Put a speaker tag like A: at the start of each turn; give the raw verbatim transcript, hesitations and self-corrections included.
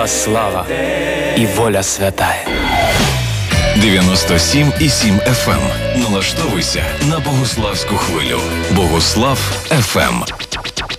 A: Слава і воля святая.
B: дев'яносто сім і сім еф ем. Налаштовуйся на Богуславську хвилю. Богуслав еф ем.